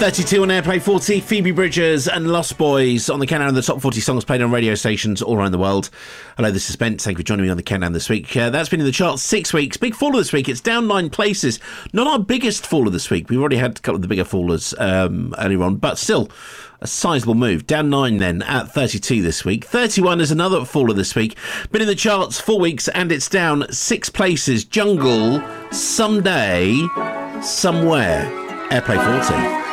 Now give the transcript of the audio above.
32 on Airplay 40, Phoebe Bridgers and Lost Boys on the countdown of the top 40 songs played on radio stations all around the world. Hello, this is Spence. Thank you for joining me on the countdown this week. That's been in the charts 6 weeks. Big fall of this week. It's down 9 places. Not our biggest fall of this week. We've already had a couple of the bigger fallers earlier on, but still a sizable move. Down 9 then at 32 this week. 31 is another faller this week. Been in the charts 4 weeks and it's down 6 places. Jungle, Someday, Somewhere. Airplay 40.